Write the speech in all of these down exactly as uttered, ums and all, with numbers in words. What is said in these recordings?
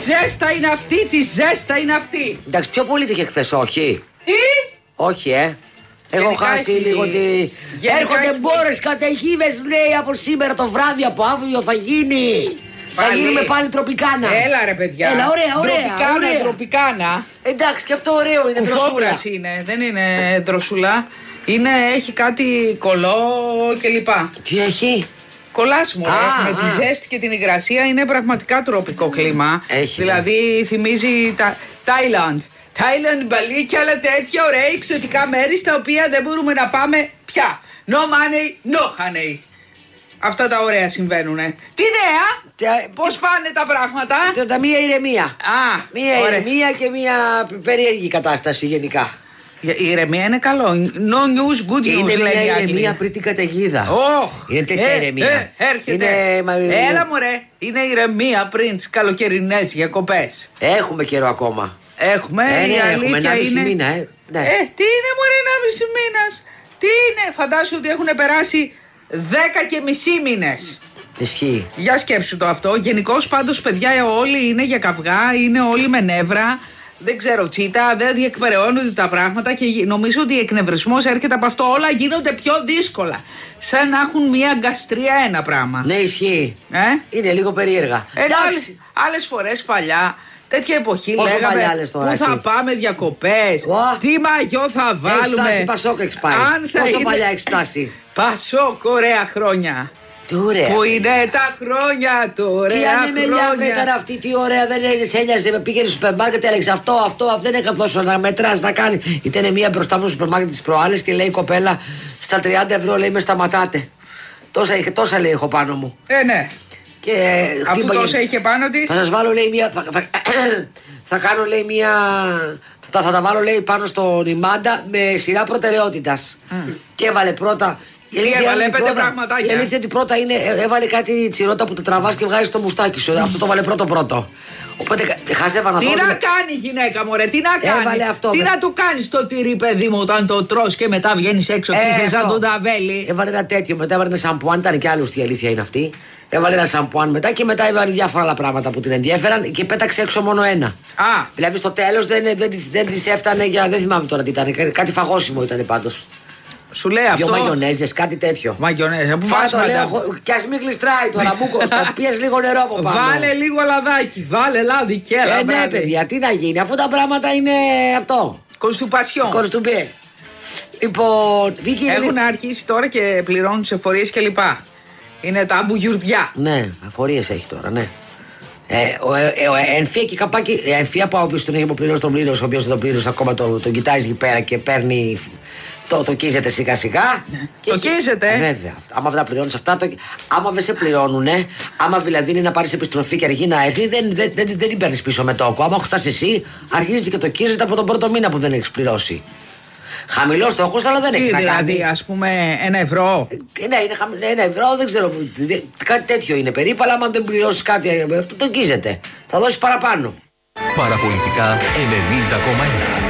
ζέστα είναι αυτή, τι ζέστα είναι αυτή. Εντάξει, πιο πολύ είχε χθες, όχι. Τι? Όχι, ε. Έχω χάσει έχει... λίγο τη. Έρχονται έχει... μπόρες, καταιγίδες, λέει, από σήμερα το βράδυ, από αύριο θα γίνει. Πάλι. Θα γίνουμε πάλι τροπικάνα. Έλα ρε παιδιά. Έλα, ωραία, ωραία. Τροπικάνα, ωραία. τροπικάνα. Εντάξει, και αυτό ωραίο είναι. Δροσούλα είναι, δεν είναι δροσούλα. Είναι, έχει κάτι κολό κλπ. Τι έχει? Κολλάσιμο, με τη ζέστη και την υγρασία είναι πραγματικά τροπικό κλίμα. Έχει, δηλαδή θυμίζει τα Τάιλαντ. Τάιλαντ, Μπαλί και άλλα τέτοια ωραία εξωτικά μέρη στα οποία δεν μπορούμε να πάμε πια. No money, no honey. Αυτά τα ωραία συμβαίνουνε. Τι νέα, Τε... πώς πάνε τα πράγματα? Τα μία ηρεμία. Α, μία ωραία. ηρεμία και μία περίεργη κατάσταση γενικά. Η ηρεμία είναι καλό. No news, good news. Είναι μια ηρεμία πριν την καταιγίδα. Oh, είναι τέτοια ε, ηρεμία. Ε, έρχεται. Είναι... Έλα μωρέ. Είναι ηρεμία πριν τις καλοκαιρινές διακοπές. Έχουμε καιρό ακόμα. Έχουμε. Ε, ναι, η έχουμε ενάμιση είναι... μήνα. Ε. Ναι. ε, τι είναι μωρέ ενάμιση μήνας? Τι είναι? Φαντάσου ότι έχουν περάσει δέκα και μισή μήνες. Ισχύει. Για σκέψου το αυτό. Γενικώς πάντως παιδιά όλοι είναι για καυγά, είναι όλοι με νεύρα. Δεν ξέρω, τσίτα, δεν διεκπεραιώνονται τα πράγματα και νομίζω ότι ο εκνευρισμός έρχεται από αυτό. Όλα γίνονται πιο δύσκολα. Σαν να έχουν μια γκαστρία ένα πράγμα. Ναι, ισχύει. Ε? Είναι λίγο περίεργα. Ε, άλλες, άλλες φορές παλιά, τέτοια εποχή πόσο λέγαμε τώρα, που θα εσύ? πάμε διακοπές, oh. τι μαγιό θα βάλουμε. Έχεις φτάσει Πασόκ, έχεις πάει. Πόσο είναι... παλιά έχεις φτάσει? Πασόκ, ωραία χρόνια. Τι ωραία. Που είναι τα χρόνια του, ωραία τι χρόνια. Τι ήταν αυτή, τι ωραία, δεν σε ένοιαζε. Πήγαινε στο σούπερ μάρκετ, έλεγε αυτό, αυτό, αυτό, δεν έκανε τόσο να μετράς, να κάνει. Ήταν μία μπροστά μου στο σούπερ μάρκετ τις προάλλες και λέει η κοπέλα στα τριάντα ευρώ, λέει με σταματάτε. Τόσα, τόσα λέει έχω πάνω μου. Ε, ναι. Και αφού τόσα είχε πάνω της. Θα σας βάλω, λέει, μία. Θα, θα, θα κάνω, λέει, μία. Θα, θα τα βάλω, λέει, πάνω στον Ιμάντα με σειρά προτεραιότητας. Mm. Και έβαλε πρώτα. Τι έβαλε, πέντε πραγματάκια. Η αλήθεια ότι πρώτα είναι, έβαλε κάτι τσιρότα που το τραβάς και βγάζεις το μουστάκι σου. Αυτό το βάλε πρώτο πρώτο. Οπότε χάζευα να δω. Τι να κάνει γυναίκα μωρέ, τι να κάνει. Αυτό, τι με... να του κάνεις το τυρί παιδί μου όταν το τρως και μετά βγαίνεις έξω και είσαι σαν τον ταβέλι. Έβαλε ένα τέτοιο, μετά έβαλε ένα σαμπουάν, ήταν και άλλος, η αλήθεια είναι αυτή. Έβαλε ένα σαμπουάν μετά και μετά έβαλε διάφορα άλλα πράγματα που την ενδιαφέραν και πέταξε έξω μόνο ένα. Α. Δηλαδή στο τέλος δεν, δεν, δεν της έφτανε για. Δεν θυμάμαι τώρα τι ήταν. Κάτι φαγόσιμο ήταν πάντως. Σου λέει αυτό. Δυο μαγιονέζες, κάτι τέτοιο. Μαγιονέζες, που βάζει. Κι ας μην γλιστράει τώρα, μου κοστά. Πιες λίγο νερό από πάνω. Βάλε λίγο λαδάκι, βάλε λάδι και έλα. Ε, ναι, παιδιά, τι να γίνει, αφού τα πράγματα είναι αυτό. Κονστουπασιόν. Κονστουπέ. Λοιπόν, Βίκυ. Έχουν αρχίσει τώρα και πληρώνουν σε εφορίες κλπ. Είναι τα μπουγιουρδιά. Ναι, εφορίες έχει τώρα, ναι. Ε, ο, ε, ο, ε, Εμφία και καπάκι. Ε, Εμφία από όποιος τον έχει αποπληρώσει τον πλήρωσε, ο οποίος τον πλήρωσε ακόμα τον το κοιτάζει εκεί πέρα και παίρνει. Το, το κίζεται σιγά σιγά. Ναι. Το έχει... κίζεται. Ε, βέβαια. Άμα δεν πληρώνεις αυτά, το... άμα δεν σε πληρώνουνε, άμα δηλαδή είναι να πάρεις επιστροφή και αργεί να έρθει, δεν, δεν, δεν, δεν την παίρνεις πίσω με τόκο. Άμα χρωστάς εσύ, αρχίζει και το κίζεται από τον πρώτο μήνα που δεν έχεις πληρώσει. Χαμηλός στόχος, αλλά δεν τι, έχει να δηλαδή, κάνει. Ας πούμε, ένα ευρώ. Ε, ναι, είναι χαμηλό. Ένα ευρώ, δεν ξέρω. Κάτι τέτοιο είναι περίπου, αλλά άμα δεν πληρώσεις κάτι, αυτό το κίζεται. Θα δώσεις παραπάνω. Παραπολιτικά ενενήντα κόμμα ένα.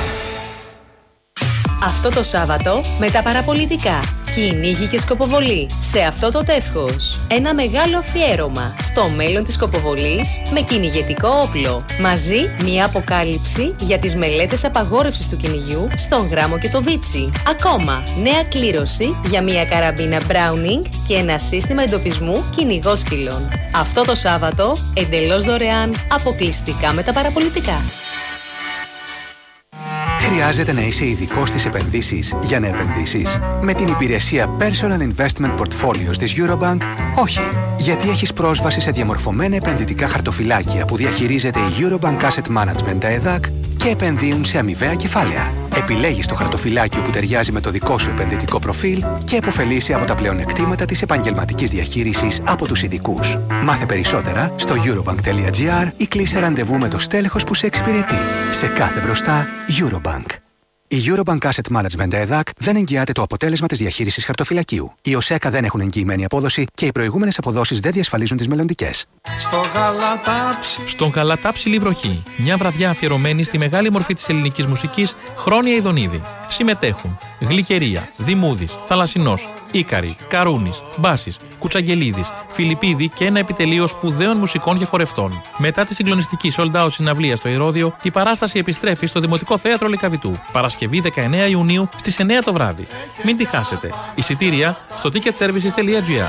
Αυτό το Σάββατο με τα παραπολιτικά. Κυνήγι και σκοποβολή σε αυτό το τεύχος. Ένα μεγάλο αφιέρωμα στο μέλλον της σκοποβολής με κυνηγετικό όπλο. Μαζί μια αποκάλυψη για τις μελέτες απαγόρευσης του κυνηγιού στον Γράμμο και το Βίτσι. Ακόμα νέα κλήρωση για μια καραμπίνα Browning και ένα σύστημα εντοπισμού κυνηγόσκυλων. Αυτό το Σάββατο εντελώς δωρεάν, αποκλειστικά με τα παραπολιτικά. Χρειάζεται να είσαι ειδικός στις επενδύσεις για να επενδύσεις? Με την υπηρεσία Personal Investment Portfolios της Eurobank, όχι. Γιατί έχεις πρόσβαση σε διαμορφωμένα επενδυτικά χαρτοφυλάκια που διαχειρίζεται η Eurobank Asset Management, τα ΕΔΑΚ, και επενδύουν σε αμοιβαία κεφάλαια. Επιλέγεις το χαρτοφυλάκιο που ταιριάζει με το δικό σου επενδυτικό προφίλ και επωφελείσαι από τα πλεονεκτήματα της επαγγελματικής διαχείρισης από τους ειδικούς. Μάθε περισσότερα στο eurobank τελεία gr ή κλείσε ραντεβού με το στέλεχος που σε εξυπηρετεί. Σε κάθε μπροστά, Eurobank. Η Eurobank Asset Management ΕΔΑΚ δεν εγγυάται το αποτέλεσμα της διαχείρισης χαρτοφυλακίου. Οι ΟΣΕΚΑ δεν έχουν εγγυημένη απόδοση και οι προηγούμενες αποδόσεις δεν διασφαλίζουν τις μελλοντικές. Στο Γαλατάψι. Στον Γαλατάψιλη βροχή. Μια βραδιά αφιερωμένη στη μεγάλη μορφή της ελληνικής μουσικής, Χρόνια Ιδονίδη. Συμμετέχουν Γλυκερία, Δημούδης, Θαλασσινός, Ίκαρη, Καρούνης, Μπάσης, Κουτσαγγελίδης, Φιλιππίδη και ένα επιτελείο σπουδαίων μουσικών και χορευτών. Μετά τη συγκλονιστική sold out συναυλία στο Ηρώδειο, η παράσταση επιστρέφει στο Δημοτικό Θέατρο Λυκαβητού. Παρασκευή δεκαεννέα Ιουνίου στις εννέα το βράδυ. Μην τη χάσετε. Εισιτήρια στο ticket services τελεία gr.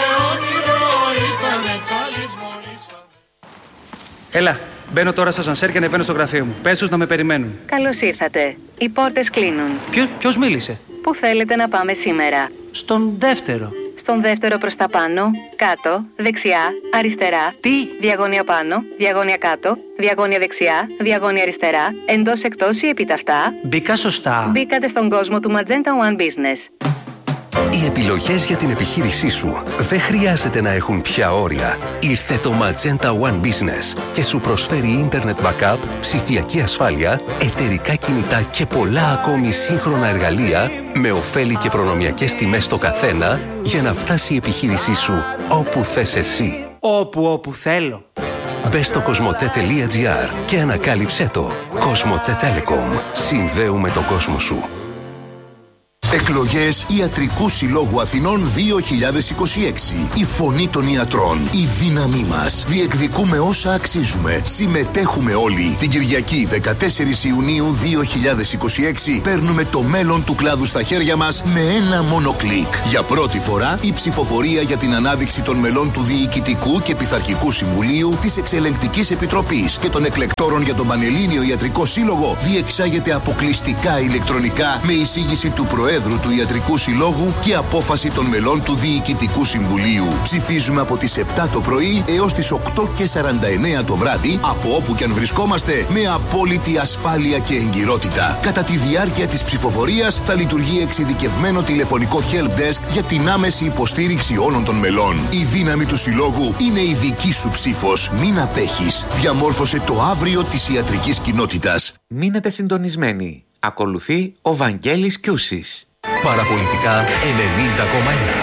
Έλα, μπαίνω τώρα στα σανσέρ και ανεβαίνω στο γραφείο μου. Πες τους να με περιμένουν. Καλώς ήρθατε. Οι πόρτες κλείνουν. Ποιο, ποιος μίλησε? Πού θέλετε να πάμε σήμερα? Στον δεύτερο. Στον δεύτερο προς τα πάνω, κάτω, δεξιά, αριστερά. Τι? Διαγώνια πάνω, διαγώνια κάτω, διαγώνια δεξιά, διαγώνια αριστερά, εντός εκτός ή επιταυτά. Μπήκα σωστά. Μπήκατε στον κόσμο του Magenta One Business. Οι επιλογές για την επιχείρησή σου δεν χρειάζεται να έχουν πια όρια. Ήρθε το Magenta One Business και σου προσφέρει Internet Backup, ψηφιακή ασφάλεια, εταιρικά κινητά και πολλά ακόμη σύγχρονα εργαλεία με ωφέλη και προνομιακές τιμές στο καθένα για να φτάσει η επιχείρησή σου όπου θες εσύ. Όπου όπου θέλω. Μπες στο κοσμοτέ τελεία gr και ανακάλυψέ το. Κοσμοτέ Telecom. Συνδέουμε τον κόσμο σου. Εκλογές Ιατρικού Συλλόγου Αθηνών δύο χιλιάδες είκοσι έξι. Η φωνή των ιατρών. Η δύναμή μας. Διεκδικούμε όσα αξίζουμε. Συμμετέχουμε όλοι. Την Κυριακή δεκατέσσερις Ιουνίου δύο χιλιάδες είκοσι έξι παίρνουμε το μέλλον του κλάδου στα χέρια μας με ένα μόνο κλικ. Για πρώτη φορά η ψηφοφορία για την ανάδειξη των μελών του Διοικητικού και Πειθαρχικού Συμβουλίου, της Εξελεγκτικής Επιτροπής και των εκλεκτόρων για τον Πανελλήνιο Ιατρικό Σύλλογο διεξάγεται αποκλειστικά ηλεκτρονικά με εισήγηση του Προέδρου του Ιατρικού Συλλόγου και απόφαση των μελών του Διοικητικού Συμβουλίου. Ψηφίζουμε από τις επτά το πρωί έως τις οκτώ και σαράντα εννέα το βράδυ, από όπου και αν βρισκόμαστε, με απόλυτη ασφάλεια και εγκυρότητα. Κατά τη διάρκεια της ψηφοφορίας θα λειτουργεί εξειδικευμένο τηλεφωνικό help desk για την άμεση υποστήριξη όλων των μελών. Η δύναμη του Συλλόγου είναι η δική σου ψήφος. Μην απέχεις. Διαμόρφωσε το αύριο της ιατρικής κοινότητας. Μείνετε συντονισμένοι. Ακολουθεί ο Βαγγέλης Κιούσης. Παραπολιτικά ενενήντα κόμμα ένα.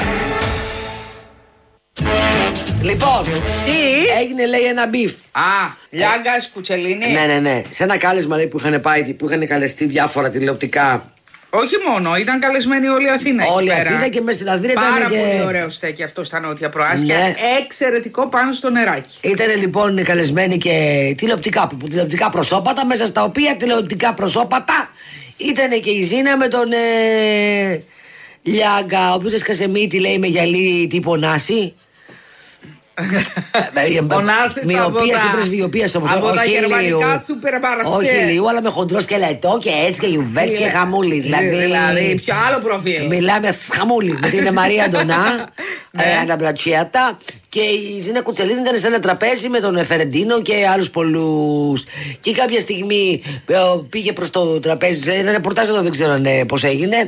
Λοιπόν, τι έγινε, λέει, ένα μπιφ. Α, Λιάγκας, Κουτσελίνη. Ναι, ναι, ναι. Σε ένα κάλεσμα, λέει, που είχαν πάει, που είχαν καλεστεί διάφορα τηλεοπτικά. Όχι μόνο, ήταν καλεσμένη όλη η Αθήνα. Όλη η εκεί Αθήνα πέρα. και μέσα στην Αθήνα ήταν. Πάρα και... πολύ ωραίο στέκει αυτό στα Νότια Προάστια. Ναι. Εξαιρετικό πάνω στο νεράκι. Ήταν λοιπόν καλεσμένοι και τηλεοπτικά, τηλεοπτικά προσώπατα, μέσα στα οποία τηλεοπτικά προσώπατα ήταν και η Ζήνα με τον ε, Λιάγκα, ο οποίος έσκασε μύτη, λέει, με γυαλί τύπο Νάση. Ο Νάσης μοιοπίας ή πρεσβειοπίας όμως. Από τα γερμανικά σούπερ μαρασιέ. Όχι λίγο, αλλά με χοντρό σκελετό και έτσι και γιουβέτς και χαμούλη. Δηλαδή πιο άλλο προφίλ. Μιλάμε χαμούλη με την Μαρία Ντονά, Αναμπρατσιάτα. Και η Ζήνα Κουτσελίνη ήταν σε ένα τραπέζι με τον Φερεντίνο και άλλους πολλούς. Και κάποια στιγμή πήγε προς το τραπέζι. Ένα ρεπορτάζ εδώ, δεν ξέρω πώς έγινε.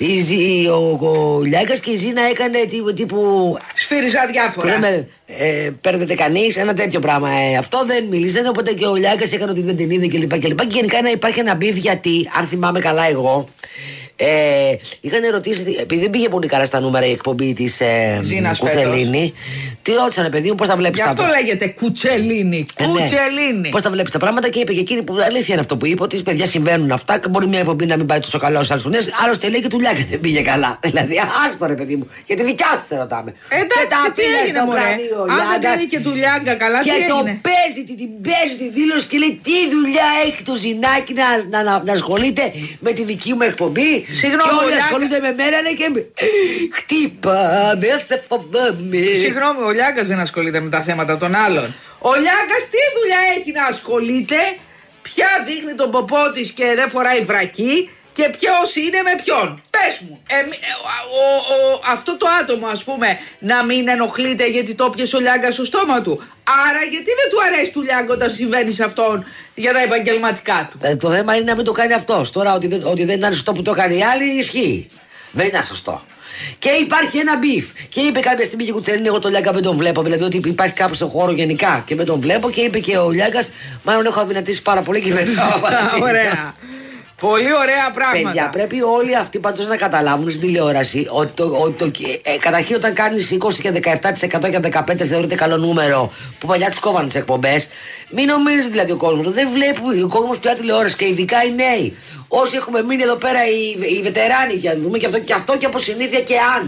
Ο, ο Λιάγκας και η Ζήνα έκανε τύπου. τύπου σφύριζα διάφορα. Με, ε, παίρνετε κανείς, ένα τέτοιο πράγμα. Ε, αυτό δεν μίλησε. Οπότε και ο Λιάγκας έκανε ότι δεν την είδε κλπ. Και, και γενικά να υπάρχει ένα μπιφ γιατί, αν θυμάμαι καλά εγώ. Ε, είχαν ρωτήσει, επειδή δεν πήγε πολύ καλά στα νούμερα η εκπομπή της ε, Κουτσελίνη, τι ρώτησανε, παιδί μου, πώς τα βλέπεις. Γι' αυτό τα... λέγεται Κουτσελίνη. Ε, ναι. Κουτσελίνη. Πώς τα βλέπεις τα πράγματα, και είπε και εκείνη που αλήθεια είναι αυτό που είπε, ότι παιδιά συμβαίνουν αυτά. Μπορεί μια εκπομπή να μην πάει τόσο καλά ως άλλες χρονιές. Άλλωστε λέει και του Λιάγκα δεν πήγε καλά. Δηλαδή, άστο ρε παιδί μου, για τη δικιά σου σε ρωτάμε. Εντάξει, και τι έγινε, μωρέ. Αν δεν πήγε και του Λιάγκα καλά, και τι το έγινε. παίζει, την παίζει τη δήλωση και λέει τι δουλειά έχει το Ζηνάκι να, να, να, να ασχολείται με τη δική μου εκπομπή. Συγγνώμη, και όλοι ασχολούνται με μένα, λέει, και χτύπα, δεν σε φοβάμαι. Συγγνώμη, ο Λιάγκας δεν ασχολείται με τα θέματα των άλλων. Ο Λιάγκας τι δουλειά έχει να ασχολείται, ποια δείχνει τον ποπό της και δεν φοράει βρακή και ποιος είναι με ποιον. Πες μου, ε, ο, ο, αυτό το άτομο, ας πούμε, να μην ενοχλείται γιατί το πιασε ο Λιάγκας στο στόμα του. Άρα γιατί δεν του αρέσει του Λιάγκα όταν συμβαίνει σε αυτόν για τα επαγγελματικά του. Ε, το θέμα είναι να μην το κάνει αυτός. Τώρα ότι δεν, ότι δεν ήταν σωστό που το κάνει η άλλη ισχύει. Δεν ήταν σωστό. Και υπάρχει ένα μπιφ. Και είπε κάποια στιγμή και η Κουτσελίνη, εγώ τον Λιάγκα δεν τον βλέπω. Δηλαδή ότι υπάρχει κάπου στον χώρο γενικά και δεν τον βλέπω. Και είπε και ο Λιάγκας, μάλλον έχω αδυνατήσει πάρα πολύ και μετά. Ωραία. Πολύ ωραία πράγματα. Παιδιά, πρέπει όλοι αυτοί πάντως να καταλάβουν στην τηλεόραση ότι το, ότι το, ε, καταρχήν όταν κάνεις είκοσι και δεκαεπτά τοις εκατό και δεκαπέντε τοις εκατό θεωρείται καλό νούμερο, που παλιά τις κόβανε τις εκπομπές. Μην νομίζετε δηλαδή ο κόσμος, δεν βλέπει ο κόσμος πια τηλεόραση και ειδικά οι νέοι. Όσοι έχουμε μείνει εδώ πέρα οι, οι βετεράνοι, για να δούμε και αυτό, και αυτό και από συνήθεια και αν.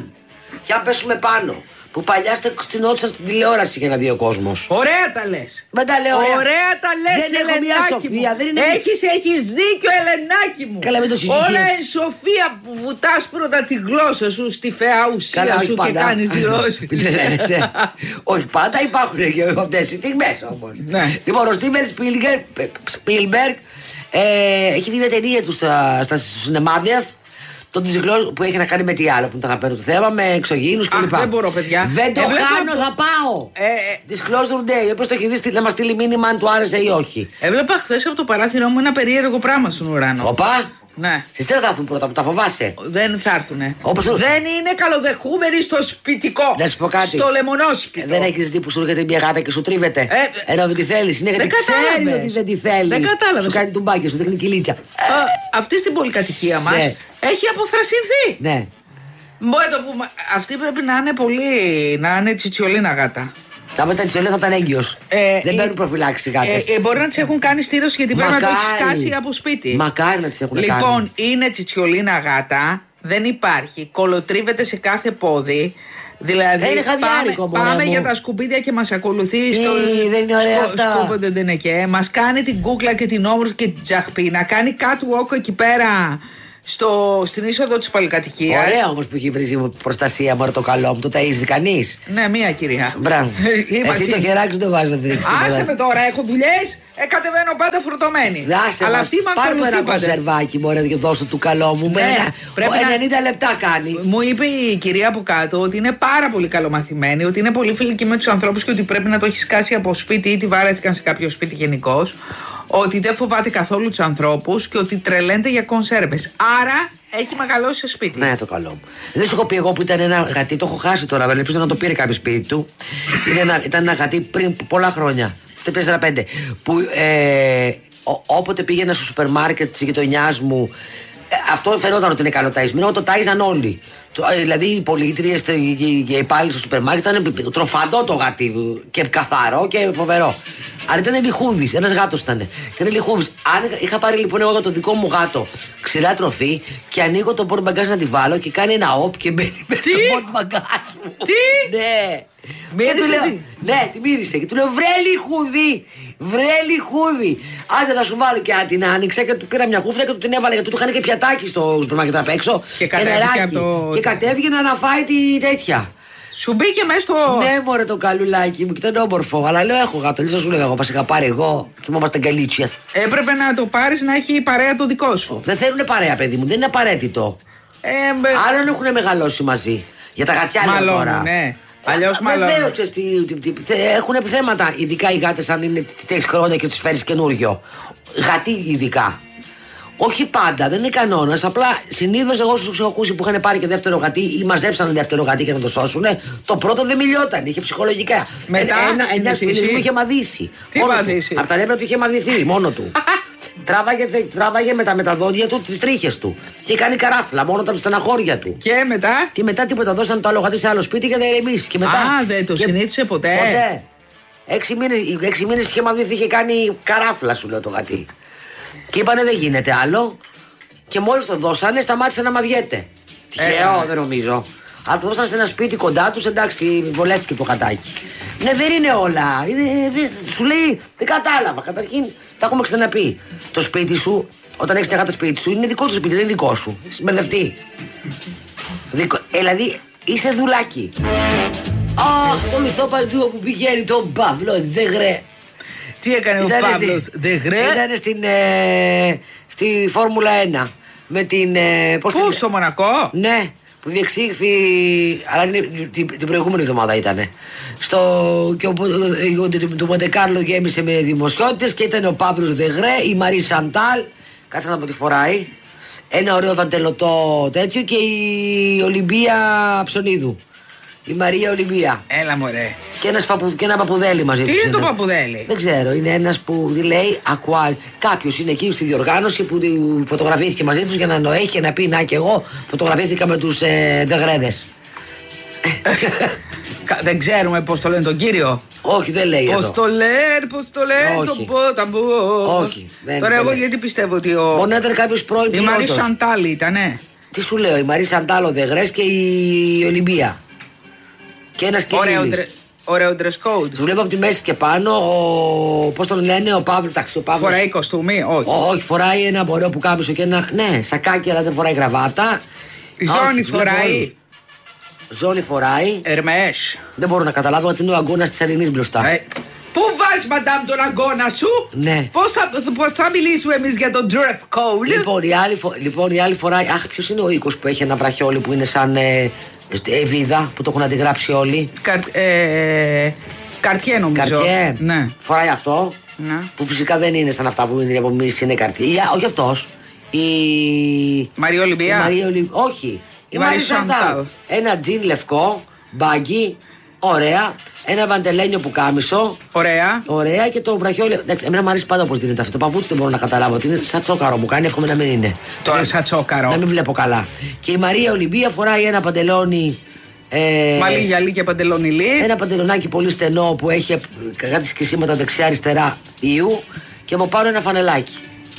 Και αν πέσουμε πάνω. Που παλιά στενόντουσαν στην τηλεόραση για να δει ο κόσμος. Ωραία τα λες. Δεν τα λέω ωραία. Ωραία τα λες, δεν έχω μια σοφία. Δεν είναι... Έχεις, έχεις δίκιο, Ελενάκι μου. Καλά, μην το συζητήσω. Όλα εν σοφία που βουτάς πρώτα τη γλώσσα σου στη φαιά ουσία. Καλά, σου και κάνεις δηλώσεις. Όχι πάντα, υπάρχουν και αυτές τις στιγμές όμως. Ναι. Λοιπόν, ο Στίβεν Σπίλμπεργκ έχει δει μια ταινία του στα σινεμάδια. Το Disclosure που έχει να κάνει με τι άλλο που είναι το αγαπημένο του θέμα, με εξωγήινους κλπ. Δεν μπορώ, παιδιά. Δεν το ε, χάνω, θα πάω. Ε, ε, Disclosure Day. Όποιος το έχει δει, να μας στείλει μήνυμα αν του άρεσε ή όχι. Έβλεπα χθες από το παράθυρό μου ένα περίεργο πράγμα στον ουρανό. Οπα. Ναι. Στις τι θα έρθουν πρώτα που τα φοβάσαι. Δεν θα έρθουνε. Όπως το... Δεν είναι καλοδεχούμενοι στο σπιτικό. Να σου πω κάτι. Στο λεμονόσπιτο. Δεν έχεις δει που σου έρχεται μια γάτα και σου τρίβεται. Ε, Ενώ δεν τη θέλεις. Είναι γιατί ξέρει ότι δεν τη θέλεις. Δεν κατάλαβες. Σου κάνει τουμπάκι, σου δείχνει κυλίτσα. Αυτή στην πολυκατοικία μας ναι. έχει αποθρασινθεί. Ναι. Μπορεί το πούμε. Αυτή πρέπει να είναι πολύ. Να είναι τσιτσιολίνα γάτα. Θα μετά τη θα ήταν έγκυος. Ε, δεν παίρνουν προφυλάξει οι γάτες. Ε, ε, μπορεί να τις έχουν κάνει στήρωση γιατί πρέπει να το έχει σκάσει από σπίτι. Μακάρι να τις έχουν λοιπόν, κάνει. Λοιπόν, είναι τσιτσιολίνα γάτα. Δεν υπάρχει. Κολοτρίβεται σε κάθε πόδι. Δηλαδή, ε, πάμε, πάμε για τα σκουπίδια και μας ακολουθεί ε, στο. Δεν είναι ωραία αυτά. Σκούπιδε δεν είναι και. Μας κάνει την κούκλα και την όμορφη και την τζαχπίνα. Κάνει catwalk εκεί πέρα. Στο, στην είσοδο της πολυκατοικίας. Ωραία όμως που έχει βρει προστασία μωρέ το καλό μου. Το ταΐζει κανείς. Ναι, μία κυρία. Μπράβο. Εσύ το χεράκι σου το βάζεις να δείξεις. Άσε με τώρα, έχω δουλειές. Ε, κατεβαίνω πάντα φορτωμένη. Άσε αλλά μας. αυτή με πάρ' το ένα κονσερβάκι μωρέ και δώσω του καλό μου. Ναι, πρέπει ενενήντα να... λεπτά κάνει. Μου είπε η κυρία από κάτω ότι είναι πάρα πολύ καλομαθημένη, ότι είναι πολύ φιλική με τους ανθρώπους και ότι πρέπει να το έχει σκάσει από σπίτι ή τη βάρεθηκαν σε κάποιο σπίτι γενικώς. Ότι δεν φοβάται καθόλου τους ανθρώπους και ότι τρελαίνεται για κονσέρβες. Άρα έχει μεγαλώσει σε σπίτι. Ναι, το καλό μου. Δεν σου έχω πει εγώ που ήταν ένα γατί, το έχω χάσει τώρα, αλλά ελπίζω να το πήρε κάποιο σπίτι του. Ένα, ήταν ένα γατί πριν πολλά χρόνια, το τέσσερα πέντε, που ε, ό, όποτε πήγαινα στο σούπερ μάρκετ της γειτονιάς μου, ε, αυτό φαινόταν ότι είναι καλοταϊσμένο, το τάιζαν όλοι. Το, δηλαδή οι πολίτριες και οι υπάλληλοι στο σούπερ μάρκετ ήταν τροφαντό το γατί και καθαρό και φοβερό. Αλλά ήταν λιχούδης, ένας γάτος ήταν. Ήταν λιχούδης. Αν είχα πάρει λοιπόν εγώ το δικό μου γάτο ξηρά τροφή και ανοίγω το πόρτ μπαγκάζ να τη βάλω και κάνει ένα όπ και μπαίνει μέσα στο πόρτ μπαγκάζ μου. Τι? Ναι. Μύρισε και του λέω, ναι, τη μύρισε. Και του λέω βρε λιχούδη, βρε λιχούδη. Άντε θα σου βάλω και την άνοιξα και του πήρα μια χούφλα και του την έβαλα γιατί του είχαν και πιατάκι στο σούπερ μάρκετ απ' έξω. Και, και, το... και κατέβγαινε να φάει τη τέτοια. Σου μπήκε μέσα στο. Ναι, μωρέ το καλουλάκι μου, και ήταν όμορφο. Αλλά λέω: έχω γάτο. Λίσα σου λέγα εγώ, πα είχα πάρει εγώ. Θυμόμαστε γκαλίτσια. Έπρεπε να το πάρει να έχει παρέα το δικό σου. Δεν θέλουν παρέα, παιδί μου, δεν είναι απαραίτητο. Ε, μπε... Άλλον έχουν μεγαλώσει μαζί. Για τα γατιά λέω τώρα. Ναι. Αλλιώς μάλλον. Βεβαίως έχουν θέματα, ειδικά οι γάτες αν είναι τέσσερα χρόνια και τους φέρεις καινούριο. Γατί ειδικά. Όχι πάντα, δεν είναι κανόνας. Απλά συνήθως εγώ στους έχω ακούσει που είχαν πάρει και δεύτερο γατί ή μαζέψαν δεύτερο γατί για να το σώσουν. Το πρώτο δεν μιλιόταν, είχε ψυχολογικά. Μετά ένα ένα φίλος μου είχε μαδίσει. Τι μαδίσει? Από τα νεύρα του είχε μαδίσει μόνο του. Τράβαγε, τράβαγε με τα, με τα δόντια του τις τρίχες του. Είχε κάνει καράφλα μόνο τα στεναχώρια του. Και μετά. Και μετά τίποτα, δώσαν το άλλο γατί σε άλλο σπίτι για να ηρεμήσει. Και μετά. Α, δεν το και... συνήθισε ποτέ. Ποτέ. Έξι μήνες, έξι μήνες είχε μαδίσει, είχε κάνει καράφλα, σου λέω το γατί. Και είπανε δεν γίνεται άλλο. Και μόλις το δώσανε, σταμάτησε να μαδιέται. Τυχαίο, δεν νομίζω. Αλλά το δώσανε σε ένα σπίτι κοντά του, εντάξει, βολεύτηκε το γατάκι. Ναι, δεν είναι όλα. Είναι, δε, σου λέει, δεν κατάλαβα. Καταρχήν, τα έχουμε ξαναπεί. Το σπίτι σου, όταν έχεις μια γάτα σπίτι σου, είναι δικό του σπίτι, δεν είναι δικό σου. Συμπερδευτεί. Δικο... Ε, δηλαδή, είσαι δουλάκι. Αχ, ακολουθώ παντού όπου πηγαίνει τον Παύλο, δεν γρέ. Τι έκανε Ήτανε ο Παύλος, στη... δεν γρέ. Ήταν στην, ε, στη Φόρμουλα ένα. Με την. Ε, πώς Πού, την... στο Μονακό? Ναι, που διεξήχθη. Αλλά είναι, την, την προηγούμενη εβδομάδα ήταν. Στο. Και ο, το Μοντεκάρλο γέμισε με δημοσιότητες και ήταν ο Παύλος Δεγρέ, η Μαρή Σαντάλ. Κάτσε να πω τι φοράει. Ένα ωραίο δαντελωτό τέτοιο και η Ολυμπία Ψωνίδου. Η Μαρία Ολυμπία. Έλα μωρέ. Και, ένας παπου, και ένα παπουδέλι μαζί του. Τι είναι το παπουδέλι? Δεν ξέρω. Είναι ένας που λέει ακουά. Κάποιος είναι εκεί στη διοργάνωση που φωτογραφήθηκε μαζί τους για να νοέχει και να πει να και εγώ φωτογραφήθηκα με τους ε, Δεγρέδες. Δεν ξέρουμε πώς το λένε τον κύριο. Όχι, δεν λέει. Πώς το λένε, πώς το λένε τον Πόταμπο. Όχι. Τώρα εγώ γιατί πιστεύω ότι ο. Μπορεί να ήταν κάποιος πρώην η Μαρή Σαντάλ ήτανε. Τι σου λέω, η Μαρή Σαντάλο Δεγρές και η Ολυμπία. Και ένας Κινήλης. Ωραίο dress code. Του βλέπω από τη μέση και πάνω. Ο... Πώς τον λένε, ο Παύλος. Ο Παύλος... Φοράει κοστούμι, όχι. Ό, όχι, φοράει ένα ωραίο πουκάμισο και ένα. Ναι, σακάκι, αλλά δεν φοράει γραβάτα. Η Ζώνη φοράει. Ζώνη φοράει. Ερμές. Δεν μπορώ να καταλάβω ότι είναι ο αγκώνας της Ελληνής μπροστά. Ε, πού βάζεις, μαντάμ, τον αγκώνα σου? Ναι. Πώς θα, πώς θα μιλήσουμε εμείς για τον dress code? Λοιπόν, η άλλη, φο... λοιπόν, η άλλη φοράει. Αχ, ποιος είναι ο οίκος που έχει ένα βραχιόλι που είναι σαν. Ε... Εβίδα που το έχουν αντιγράψει όλοι. Καρ, ε, καρτιέ νομίζω. Καρτιέ. Ναι. Φοράει αυτό. Ναι. Που φυσικά δεν είναι σαν αυτά που είναι από εμείς, είναι καρτιέ. Όχι αυτός. Η. Μαρία Ολυμπία. Η Μαρία Ολυμπία. Όχι. Η Μαρία Σαντάλ. Ένα τζιν λευκό, μπάγκι, ωραία. Ένα βαντελένιο που κάμισο. Ωραία. Ωραία και το βραχιόλι. Εντάξει, εμένα μου αρέσει πάντα όπως δίνεται αυτό. Το παπούτσι δεν μπορώ να καταλάβω. Ότι είναι σαν τσόκαρο μου κάνει, εύχομαι να μην είναι. Τώρα σαν τσόκαρο. Να μην βλέπω καλά. Και η Μαρία Ολυμπία φοράει ένα παντελόνι. Ε, Μαλλί γυαλί και παντελόνι λί. Ένα παντελονάκι πολύ στενό που έχει κάτι σκισίματα δεξιά-αριστερά ιού. Και από πάνω ένα φανελάκι.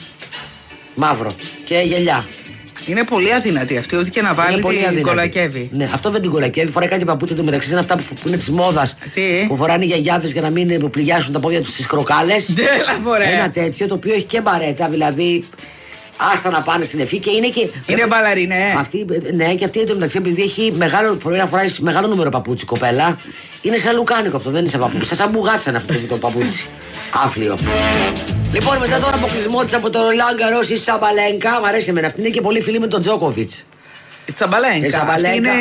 Μαύρο. Και γυαλιά. Είναι πολύ αδυνατή αυτή, ό,τι και να βάλει την κολακεύει. Ναι, αυτό δεν την κολακεύει. Φοράει κάτι παπούτσια του μεταξύ. Είναι αυτά που, που είναι τη μόδα. Που φοράνε οι γιαγιάδες για να μην πληγιάσουν τα πόδια του στι κροκάλες. Ένα τέτοιο το οποίο έχει και μπαρέτα, δηλαδή. Άστα να πάνε στην ευχή και είναι και. Είναι μπαλαρή, ναι. Αυτή, ναι, και αυτή εν τω μεταξύ, επειδή έχει μεγάλο, να φοράει μεγάλο νούμερο παπούτσι κοπέλα, είναι σαν λουκάνικο αυτό, δεν είναι σαν παπούτσι. Σαν μπουγάτσα αυτό το παπούτσι. Άφλιο. Λοιπόν, μετά τον αποκλεισμό τη από το Ρολάν Γκαρός η Σαμπαλένκα, μου αρέσει εμένα αυτή, είναι και πολύ φίλη με τον Τζόκοβιτς. Η Σαμπαλένκα. Αυτή είναι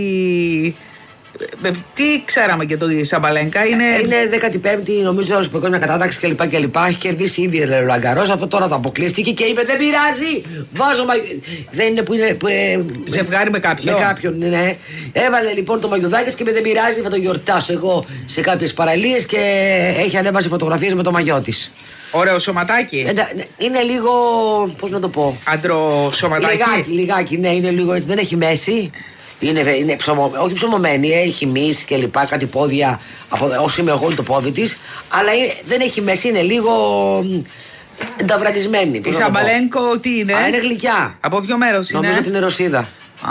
η. Τι ξέραμε και το Σαμπαλένκα είναι. Είναι δέκατη πέμπτη, νομίζω, στην παγκόσμια κατάταξη κλπ. κλπ. Έχει κερδίσει ήδη ο Ρολάν Γκαρός. Αυτό τώρα το αποκλείστηκε και είπε: δεν πειράζει. Βάζω μα... Δεν είναι που είναι. Που, ε, ζευγάρι με κάποιον. Με κάποιον, ναι. Έβαλε λοιπόν το μαγιουδάκι και είπε: δεν πειράζει, θα το γιορτάσω εγώ σε κάποιες παραλίες και έχει ανέβασε φωτογραφίες με το μαγιό της. Ωραίο σωματάκι. Είναι λίγο. Πώς να το πω. Άντρο σωματάκι. Λιγάκι, λιγάκι, ναι, είναι λίγο. Δεν έχει μέση. Είναι, είναι ψωμω, όχι ψωμωμένη, έχει μυς και λοιπά, κάτι πόδια. Από, όσο είμαι εγώ, είναι το πόδι της. Αλλά είναι, δεν έχει μέση, είναι λίγο. Ενταυρατισμένη. Η Σαμπαλένκο τι είναι? Α, είναι γλυκιά. Από ποιο μέρος είναι? Νομίζω ότι είναι Ρωσίδα.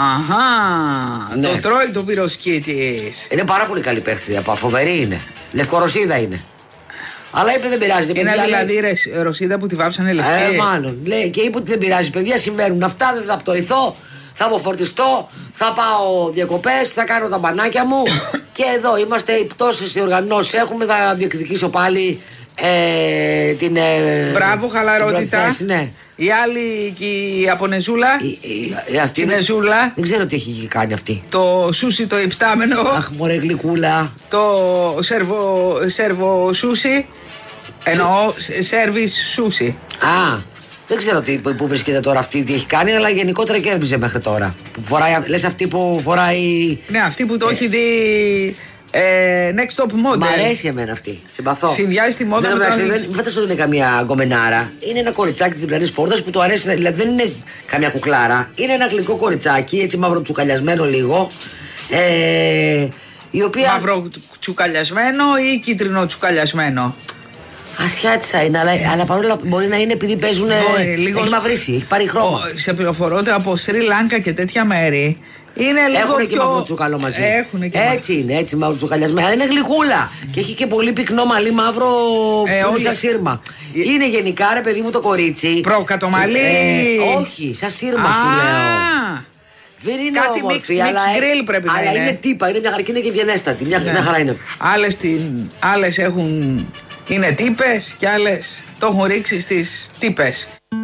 Αχά. Ναι. Το τρώει το πυροσκή της. Είναι πάρα πολύ καλή παίχτρια. Φοβερή είναι. Λευκορωσίδα είναι. Αλλά είπε δεν πειράζει. Είναι παιδιά, δηλαδή λέει... Ρωσίδα που τη βάψανε λευκή. Ε, μάλλον. Λέει, και είπε ότι δεν πειράζει. Παιδιά συμβαίνουν αυτά, δεν θα πτωηθώ. Θα αποφορτιστώ, θα πάω διακοπές, θα κάνω τα μπανάκια μου. Και εδώ είμαστε, οι πτώσεις, οι οργανώσεις έχουμε, θα διεκδικήσω πάλι ε, την. Ε, Μπράβο, χαλαρότητα. Θέση, ναι. Η άλλη και η Ιαπωνεζούλα. Η, η, η, αυτή η Νεζούλα. Δεν ξέρω τι έχει κάνει αυτή. Το σούσι το υπτάμενο. Αχ, μωρέ γλυκούλα. Το σέρβο, σέρβο σούσι. Εννοώ σέρβις σούσι. Α. Δεν ξέρω τι, που βρίσκεται τώρα αυτή, τι έχει κάνει, αλλά γενικότερα κέρδιζε μέχρι τώρα. Που φοράει, λες αυτή που φοράει. Ναι, αυτή που το ε, έχει δει. Ε, next top model. Μ' αρέσει εμένα αυτή. Συμπαθώ. Συνδυάζει τη μόδα δεν, με δεν, δεν φαντάζομαι ότι είναι καμία γκομενάρα. Είναι ένα κοριτσάκι τη διπλανή πόρτα που του αρέσει. Δηλαδή δεν είναι καμιά κουκλάρα. Είναι ένα γλυκό κοριτσάκι, έτσι μαυροτσουκαλιασμένο λίγο. Ε, η οποία. Μαυροτσουκαλιασμένο ή κίτρινο τσουκαλιασμένο? Ασιάτισα είναι, αλλά, αλλά παρόλα μπορεί να είναι επειδή παίζουν. Λίγο... Έχει μαυρίσει, έχει πάρει χρώμα. Ο, σε πληροφορώ από Σρι Λάνκα και τέτοια μέρη. Είναι λίγο Έχουν πιο... και μαυροτσουκαλό μαζί. Έχουν και έτσι μα... είναι, έτσι μαυροτσουκαλιασμένα. Είναι γλυκούλα. Και έχει και πολύ πυκνό μαλλί μαύρο ε, που είναι σαν σύρμα. Ε... Είναι γενικά ρε παιδί μου το κορίτσι. Προκατομαλί. Ε, όχι, σαν σύρμα σου λέω. Δεν είναι κάτι όμορφη, mix, αλλά, mix grill πρέπει αλλά να είναι. είναι τύπα, είναι μια χαρά και είναι και βιενέστατη. Μια, ναι. μια χαρά είναι. Άλλες, την... Άλλες έχουν... είναι τύπες και άλλες το έχουν ρίξει στις τύπες.